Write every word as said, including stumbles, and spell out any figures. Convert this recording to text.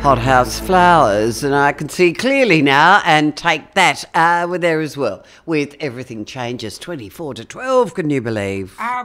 hothouse flowers, and I can see clearly now, and take that. Uh, we're there as well with Everything Changes, twenty-four to twelve, can you believe? Uh,